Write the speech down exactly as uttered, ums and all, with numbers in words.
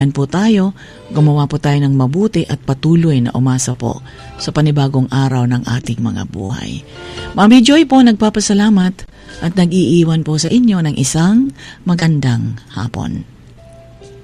Yan po tayo, gumawa po tayo ng mabuti at patuloy na umasa po sa panibagong araw ng ating mga buhay. Mami Joy po nagpapasalamat at nag-iiwan po sa inyo ng isang magandang hapon.